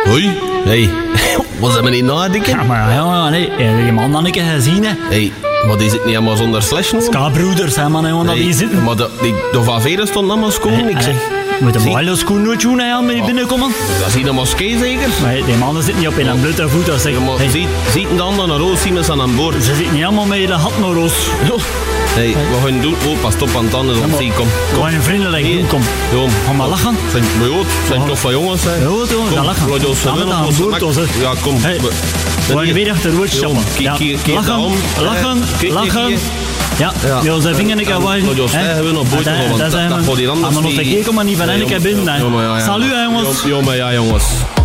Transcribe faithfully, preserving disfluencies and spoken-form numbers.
Hoi. Hey. Wat zijn we niet nadenken? Ja, maar ja, nee. Je man dan een keer gezien, hè. Hey, maar die zit niet helemaal zonder slash, no? Ska-broeders, hè, man, jongen, dat Hey, die zitten. maar de, die, de Van Veren stond allemaal schoon, ik zeg. Je moet een Zie- mooie schoen nooit doen, hè, met die binnenkomen. Dat is hier een moskee zeker? Maar die mannen zitten niet op in een blote voet, als zeg. Ja, maar Hey, ziet, ziet de anderen een roos zien aan aan boord? ze zitten niet allemaal met de hat naar roos. Hey, wat gaan we doen? Oh, pas op aan het tanden, Ja, maar- zie, kom. Gewoon een vriendelijk Nee. doen, kom. Kom. Ga maar lachen. Zijn, maar joh, zijn toch van jongens, hè? Ja, goed, jongen, Kom, ga lachen. laat ons Ga met winnen, aan ons boord, mak- ons, hè. Ja, kom. Hey, We- we gaan hier. weer achter de woord Jong, stappen. kijk, Ja, kijk, kijk lachen, daarom. lachen, Eh, kijk, lachen. kijk, Ja, Ja. ja, zijn vinger een keer En waaien. laat ons zeggen, we nog boeit Dat- nog, want dat dat- zijn dat we- gaat hier anders Ah, maar nog niet. een keer, kom maar niet van Nee, een keer jong- binnen, hè. jong- maar ja, ja. Salut, hè, jongens. Jong- jong, maar ja, jongens.